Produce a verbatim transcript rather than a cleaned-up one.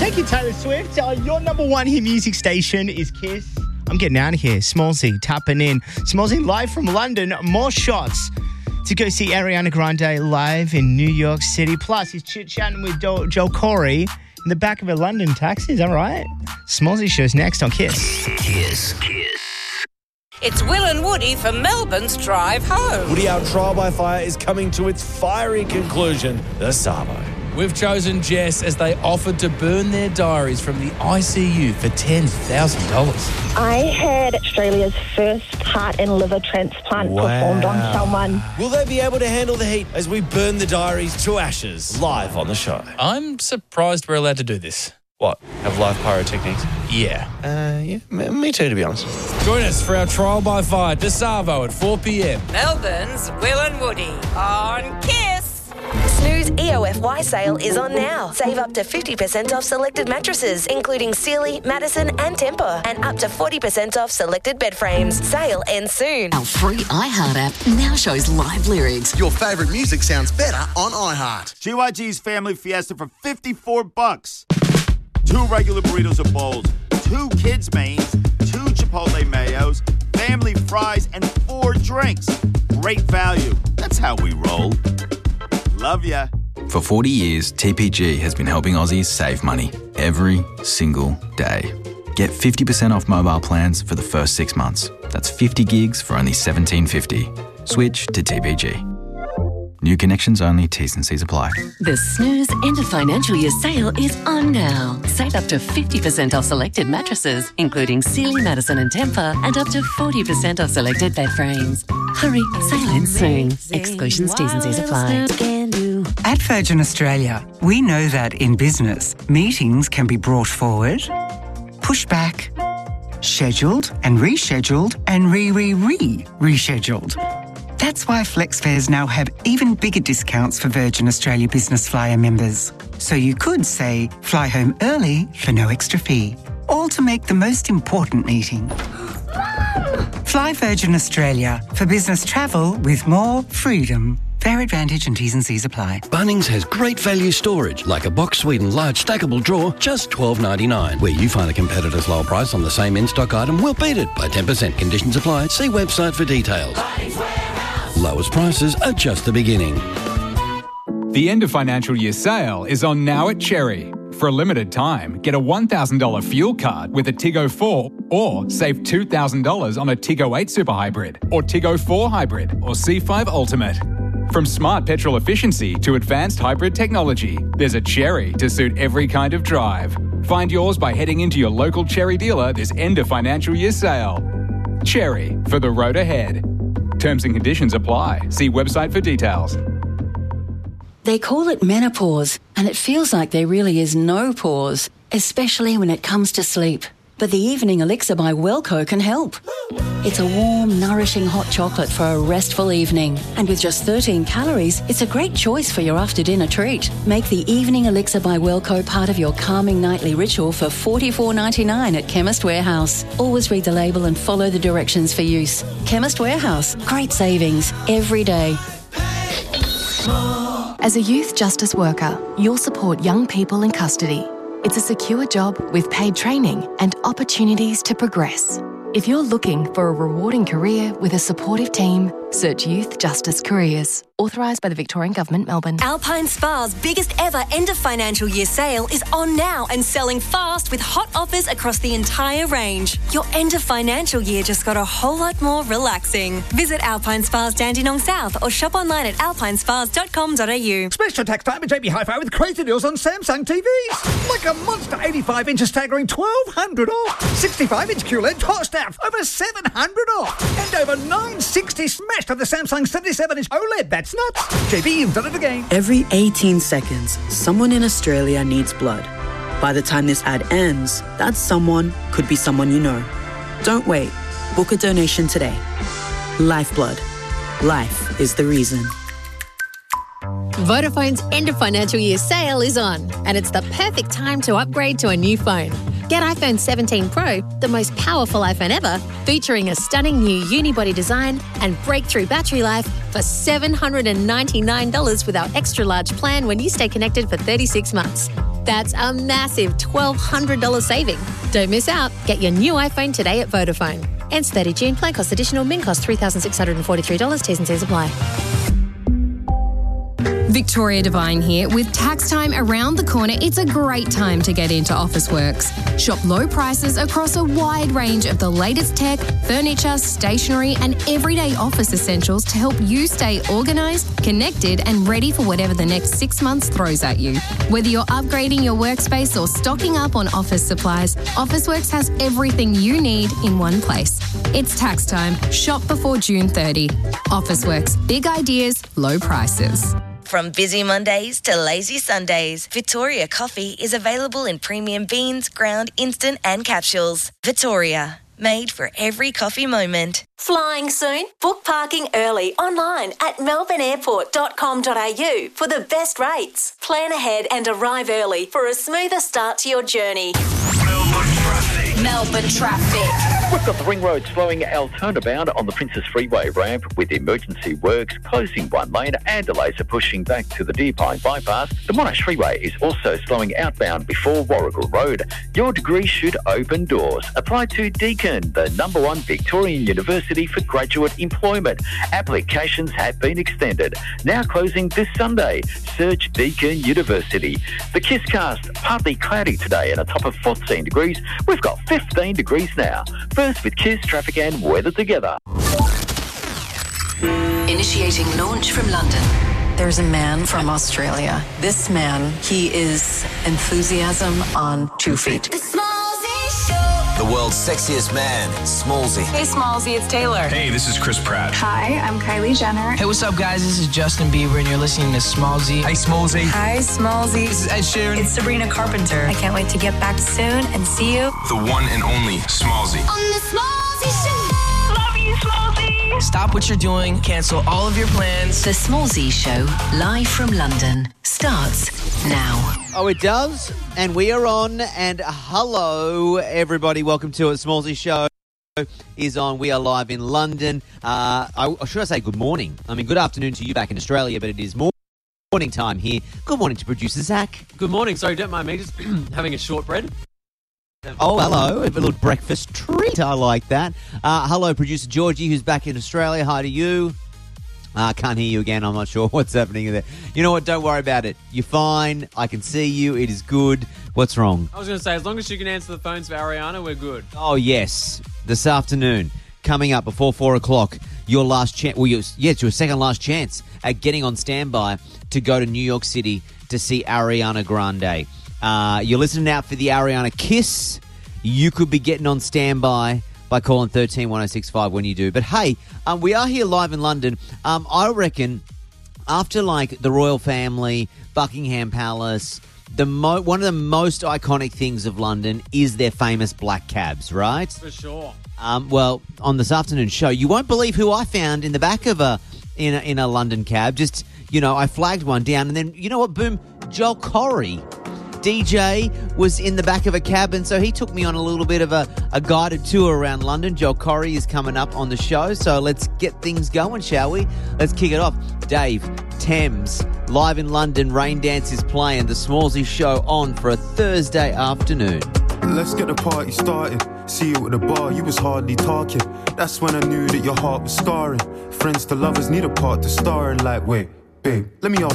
Thank you, Taylor Swift. Uh, your number one hit music station is Kiss. I'm getting out of here. Smallsy tapping in. Smallsy live from London. More shots to go see Ariana Grande live in New York City. Plus, he's chit-chatting with Do- Joel Corey in the back of a London taxi. Is that right? Smallsy show's next on Kiss. Kiss. Kiss. It's Will and Woody for Melbourne's Drive Home. Woody, our trial by fire is coming to its fiery conclusion, the Savo. We've chosen Jess as they offered to burn their diaries from the I C U for ten thousand dollars. I had Australia's first heart and liver transplant Wow. performed on someone. Will they be able to handle the heat as we burn the diaries to ashes live on the show? I'm surprised we're allowed to do this. What? Have live pyrotechnics? Yeah. Uh, yeah, m- me too, to be honest. Join us for our trial by fire, DeSavo at four p.m. Melbourne's Will and Woody on Kiss. Snooze E O F Y sale is on now. Save up to fifty percent off selected mattresses, including Sealy, Madison and Tempur, and up to forty percent off selected bed frames. Sale ends soon. Our free iHeart app now shows live lyrics. Your favourite music sounds better on iHeart. G Y G's Family Fiesta for fifty-four bucks. Two regular burritos or bowls, two kids' mains, two Chipotle mayos, family fries, and four drinks. Great value. That's how we roll. Love ya. For forty years, T P G has been helping Aussies save money every single day. Get fifty percent off mobile plans for the first six months. That's fifty gigs for only seventeen fifty. Switch to T P G. New connections only, T's and C's apply. The Snooze End of Financial Year sale is on now. Save up to fifty percent off selected mattresses, including Sealy, Madison and Tempur, and up to forty percent off selected bed frames. Hurry, sale ends soon. Exclusions, T's and C's apply. At Virgin Australia, we know that in business, meetings can be brought forward, pushed back, scheduled and rescheduled and re-re-re-rescheduled. That's why FlexFares now have even bigger discounts for Virgin Australia Business Flyer members. So you could say, fly home early for no extra fee, all to make the most important meeting. Fly Virgin Australia for business travel with more freedom. Fair advantage and T's and C's apply. Bunnings has great value storage, like a box Sweden large stackable drawer, just twelve ninety-nine. Where you find a competitor's lower price on the same in-stock item, we'll beat it by ten percent. Conditions apply. See website for details. Lowest prices are just the beginning. The end of financial year sale is on now at Cherry. For a limited time, get a one thousand dollars fuel card with a Tiggo four or save two thousand dollars on a Tiggo eight Super Hybrid or Tiggo four Hybrid or C five Ultimate. From smart petrol efficiency to advanced hybrid technology, there's a Cherry to suit every kind of drive. Find yours by heading into your local Cherry dealer this end of financial year sale. Cherry, for the road ahead. Terms and conditions apply. See website for details. They call it menopause, and it feels like there really is no pause, especially when it comes to sleep. But the Evening Elixir by Wellco can help. It's a warm, nourishing hot chocolate for a restful evening. And with just thirteen calories, it's a great choice for your after-dinner treat. Make the Evening Elixir by Wellco part of your calming nightly ritual for forty-four ninety-nine at Chemist Warehouse. Always read the label and follow the directions for use. Chemist Warehouse. Great savings every day. As a youth justice worker, you'll support young people in custody. It's a secure job with paid training and opportunities to progress. If you're looking for a rewarding career with a supportive team, search Youth Justice Careers. Authorised by the Victorian Government, Melbourne. Alpine Spa's biggest ever end of financial year sale is on now and selling fast with hot offers across the entire range. Your end of financial year just got a whole lot more relaxing. Visit Alpine Spa's Dandenong South or shop online at alpine spas dot com dot a u. Special tax time at J B Hi-Fi with crazy deals on Samsung T Vs. Like a monster eighty-five inch staggering twelve hundred off. sixty-five inch Q L E D hot staff over seven hundred off. And over nine sixty smashed on the Samsung seventy-seven inch OLED. That's nuts. J B, you've done it again. Every eighteen seconds, someone in Australia needs blood. By the time this ad ends, that someone could be someone you know. Don't wait. Book a donation today. Lifeblood. Life is the reason. Vodafone's end of financial year sale is on, and it's the perfect time to upgrade to a new phone. Get iPhone seventeen Pro, the most powerful iPhone ever, featuring a stunning new unibody design and breakthrough battery life for seven hundred ninety-nine dollars with our extra large plan when you stay connected for thirty-six months. That's a massive twelve hundred dollars saving. Don't miss out. Get your new iPhone today at Vodafone. Ends thirtieth of June. Plan cost additional. Min cost three thousand six hundred forty-three dollars. T's and C's apply. Victoria Devine here. With tax time around the corner, it's a great time to get into Officeworks. Shop low prices across a wide range of the latest tech, furniture, stationery and everyday office essentials to help you stay organised, connected and ready for whatever the next six months throws at you. Whether you're upgrading your workspace or stocking up on office supplies, Officeworks has everything you need in one place. It's tax time. Shop before June thirtieth. Officeworks. Big ideas, low prices. From busy Mondays to lazy Sundays, Victoria Coffee is available in premium beans, ground, instant and capsules. Victoria, made for every coffee moment. Flying soon? Book parking early online at melbourne airport dot com dot a u for the best rates. Plan ahead and arrive early for a smoother start to your journey. Melbourne traffic. We've got the ring road slowing Altona bound on the Princess Freeway ramp with emergency works closing one lane and delays are pushing back to the Deer Pine bypass. The Monash Freeway is also slowing outbound before Warrigal Road. Your degree should open doors. Apply to Deakin, the number one Victorian university for graduate employment. Applications have been extended. Now closing this Sunday. Search Deakin University. The Kisscast, partly cloudy today and a top of fourteen degrees. We've got fifteen degrees now. First with Kiss, traffic and weather together. Initiating launch from London. There's a man from Australia. This man, he is enthusiasm on two feet. The world's sexiest man, Smallsy. Hey, Smallsy, it's Taylor. Hey, this is Chris Pratt. Hi, I'm Kylie Jenner. Hey, what's up, guys? This is Justin Bieber, and you're listening to Smallsy. Hey, Smallsy. Hi, Smallsy. This is Ed Sheeran. It's Sabrina Carpenter. I can't wait to get back soon and see you. The one and only Smallsy. On the Smallsy Show. Love you, Smallsy. Stop what you're doing. Cancel all of your plans. The Smallsy Show, live from London, starts now. Oh, it does? And we are on. And hello, everybody. Welcome to it. Smallsy Show is on. We are live in London. Uh, I, should I say good morning? I mean, good afternoon to you back in Australia, but it is morning time here. Good morning to producer Zach. Good morning. Sorry, don't mind me. Just having a shortbread. Oh, hello. A little breakfast treat. I like that. Uh, hello, producer Georgie, who's back in Australia. Hi to you. I uh, can't hear you again. I'm not sure what's happening there. You know what? Don't worry about it. You're fine. I can see you. It is good. What's wrong? I was going to say, as long as you can answer the phones for Ariana, we're good. Oh, yes. This afternoon, coming up before four o'clock, your last chance, well, your, yeah, it's your second last chance at getting on standby to go to New York City to see Ariana Grande. Uh, you're listening out for the Ariana Kiss. You could be getting on standby by calling one three one oh six five when you do. But hey, um, we are here live in London. Um, I reckon after like the royal family, Buckingham Palace, the mo- one of the most iconic things of London is their famous black cabs, right? For sure. Um, well, on this afternoon's show, you won't believe who I found in the back of a in a, in a London cab. Just, you know, I flagged one down and then, you know what, boom, Joel Corey. D J was in the back of a cab, and so he took me on a little bit of a, a guided tour around London. Joel Corey is coming up on the show, so let's get things going, shall we? Let's kick it off. Dave, Thames, live in London, Rain Dance is playing. The Smallsy Show on for a Thursday afternoon. Let's get the party started. See you at the bar, you was hardly talking. That's when I knew that your heart was scarring. Friends to lovers need a part to star in. Like, wait, babe, let me ask